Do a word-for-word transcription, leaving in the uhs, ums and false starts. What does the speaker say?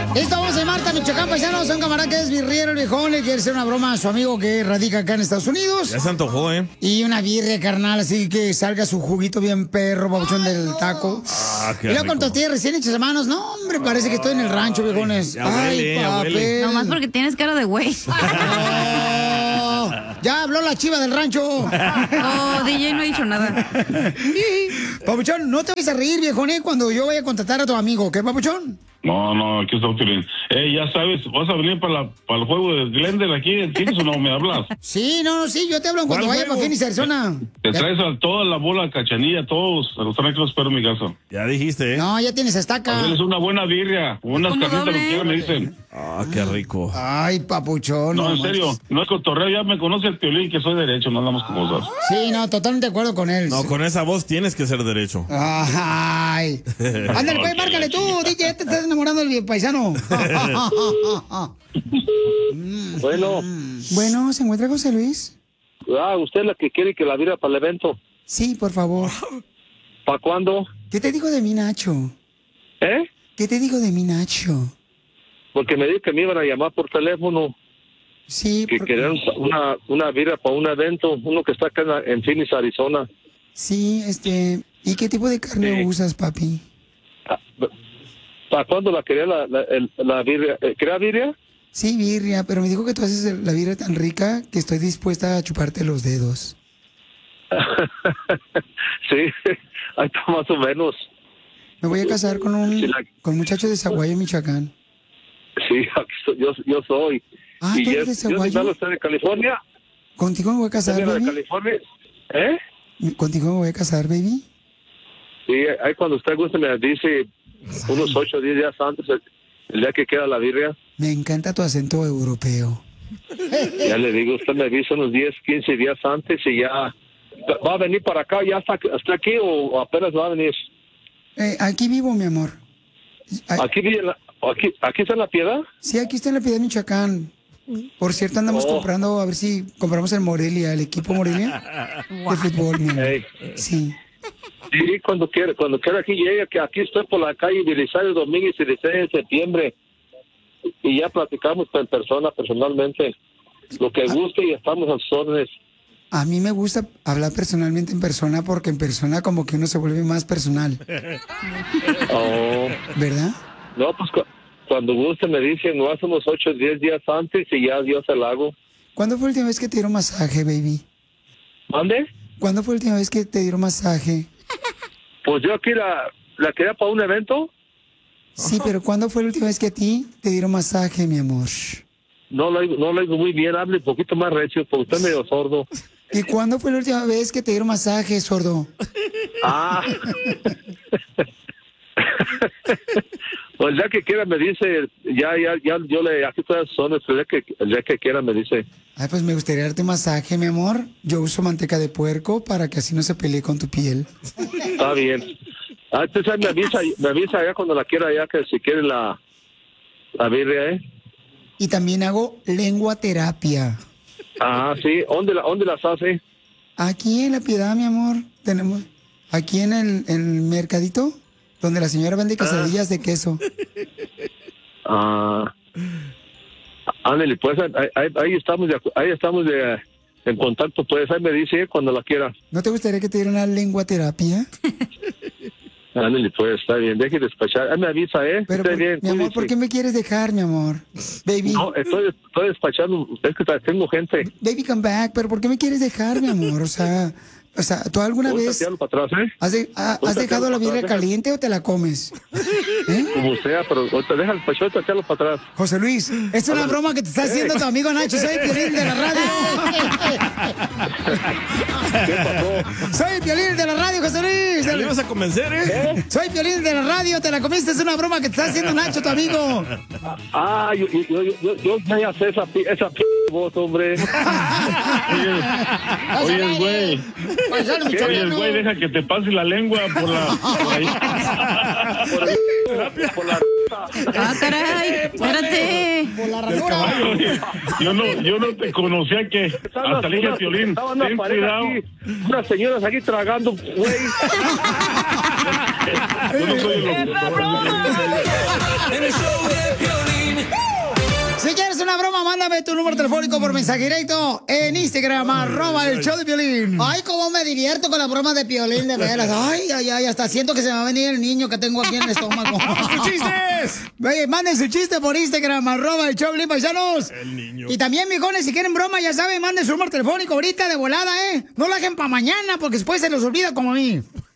Listo, vamos a Marta, Michoacán, paisanos. Son camarada que es birriero, el viejón. Le quiere hacer una broma a su amigo que radica acá en Estados Unidos. Ya se antojó, ¿eh? Y una birria, carnal, así que salga su juguito bien perro, babuchón del taco. Ah, qué Y luego rico. con tortillas recién hechas a manos. No, hombre, parece que estoy en el rancho, viejones. Ya Ay, huele, ya papel. huele. Nomás porque tienes cara de güey. Oh, ya habló la chiva del rancho. Oh, D J no ha dicho nada. Papuchón, no te vayas a reír, viejón, ¿eh? Cuando yo vaya a contratar a tu amigo, ¿qué, Papuchón? No, no, aquí está Piolín. Eh, ya sabes, ¿vas a venir para, la, para el juego de Glendale aquí? ¿Tienes o no me hablas? Sí, no, no, sí, yo te hablo cuando ¿Cuál vaya juego? para Phoenix, Arizona. Te traes a toda la bola cachanilla, todos. A los tres que los espero en mi casa. Ya dijiste, ¿eh? No, ya tienes estaca. Es una buena birria, unas ¿Cómo carnitas, lo que doble? quieran, me dicen. Ah, qué rico. Ay, papuchón. No, en manches. serio, no es cotorreo, ya me conoce el Piolín, que soy derecho, no andamos con cosas. Sí, no, totalmente de acuerdo con él. No, con esa voz tienes que ser derecho. Ay. Ándale, pues, Ok, márcale tú, D J, te estás enamorando del paisano. Bueno, Bueno, ¿se encuentra José Luis? ah, usted es la que quiere que la vira para el evento. Sí, por favor. ¿Para cuándo? ¿Qué te digo de mi Nacho? ¿Eh? ¿Qué te digo de mi Nacho? Porque me dijo que me iban a llamar por teléfono, Sí, que por- querían una, una vira para un evento, uno que está acá en, la- en Phoenix, Arizona. sí, este... ¿Y qué tipo de carne Sí. usas, papi? ¿Para cuándo la quería la, la, el- la birria? Eh, ¿Quería birria? Sí, birria, pero me dijo que tú haces el- la birria tan rica que estoy dispuesta a chuparte los dedos. Sí, ahí está más o menos. Me voy a casar con un, Sí, la- con un muchacho de Zaguayo, Michoacán. Sí, aquí soy- yo, yo soy. Ah, y ¿tú eres yo, de yo Zaguayo? soy usted de California. ¿Contigo me voy a ¿Usted casar, viene de baby? California? ¿Eh? ¿Contigo me voy a casar, baby? Sí, ahí cuando usted guste me dice unos ocho o diez días antes, el, el día que queda la birria. Me encanta tu acento europeo. Ya le digo, usted me avisa unos diez, quince días antes y ya... ¿Va a venir para acá? ¿Ya está, está aquí o apenas va a venir? Eh, aquí vivo, mi amor. Ay, ¿Aquí, vive la- aquí, aquí está en La Piedad? sí, aquí está en la Piedad, Michoacán. Por cierto, andamos Oh. comprando, a ver si compramos el Morelia, el equipo Morelia de fútbol, mi amor. Ey. Sí. Sí, cuando quiera, cuando quiera aquí llegue, que aquí estoy por la calle Belisario Domínguez y dieciséis de septiembre. Y ya platicamos en persona, personalmente. Lo que guste y estamos a sus órdenes. A mí me gusta hablar personalmente en persona porque en persona como que uno se vuelve más personal, Oh. ¿verdad? No, pues cu- cuando guste me dicen, no hace unos ocho o diez días antes y ya Dios se la hago. ¿Cuándo fue la última vez que te dieron masaje, baby? ¿Mande? ¿Cuándo fue la última vez que te dieron masaje? Pues yo aquí la, la quería para un evento. Sí, pero ¿cuándo fue la última vez que a ti te dieron masaje, mi amor? No lo, oigo- no lo oigo muy bien, hable un poquito más recio, porque usted es medio sordo. ¿Y cuándo fue la última vez que te dieron masaje, sordo? Ah. Pues el día que quiera me dice, ya, ya, ya, yo le, aquí todas son, el día que, el día que quiera me dice. Ay, pues me gustaría darte masaje, mi amor. Yo uso manteca de puerco para que así no se pelee con tu piel. Está bien. Ah, entonces ahí me avisa, me avisa ya cuando la quiera, ya que si quiere la, la birria, ¿eh? Y también hago lengua terapia. Ah, sí. ¿Dónde, la, dónde las hace? Aquí en La Piedad, mi amor, tenemos... Aquí en el, en el mercadito, donde la señora vende quesadillas de queso. Ah, ándale, pues ahí, ahí, ahí estamos, de, acu- ahí estamos de, en contacto, pues ahí me dice cuando la quiera. ¿No te gustaría que te diera una lengua terapia? Ándale, pues está bien, deje de despachar. Ahí me avisa, ¿eh? Pero, Esté por- bien, mi amor, cuídese. ¿por qué me quieres dejar, mi amor? Baby, No, estoy, estoy despachando, es que tengo gente. baby, come back. ¿Pero por qué me quieres dejar, mi amor? O sea, o sea, ¿tú alguna Voy a vez tatearlo para atrás, ¿eh? has, de- ha- Voy a has dejado tatearlo la para birria atrás, caliente o te la comes? ¿Eh? Como sea, pero ahorita deja el despachar y tatearlo para atrás. José Luis, es una broma que te está haciendo tu amigo Nacho. Soy Piolín de la radio. ¿Qué pasó? Soy Piolín de la radio, José Luis. Ya le ibas a convencer, ¿eh? Soy Piolín de la radio, te la comiste. Es una broma que te está haciendo Nacho, tu amigo. Ah, yo, yo, yo, yo, yo me hace esa, pi- esa p voz, hombre. Oye, güey. Paisano Oye, michoacano. güey, deja que te pase la lengua por la... por ahí. Por, el- por la... Ah, caray, espérate. Por la ranura. Oye, yo no, yo no te conocía que hasta le dije a Piolín, Estaba una ten pareja cuidado. aquí, unas señoras aquí tragando, güey. Yo no soy el locutor. En el show de Piolín. mándame tu número telefónico por mensaje directo en Instagram, arroba el show de Piolín. Ay, cómo me divierto con la broma de Piolín, de veras. Ay, ay, ay, hasta siento que se me va a venir el niño que tengo aquí en el estómago. ¡Tus chistes! Oye, manden su chiste por Instagram, arroba el show de Piolín, paisanos. El niño. Y también, mijones, si quieren broma, ya saben, manden su número telefónico ahorita de volada, ¿eh? No lo dejen para mañana, porque después se los olvida como a mí.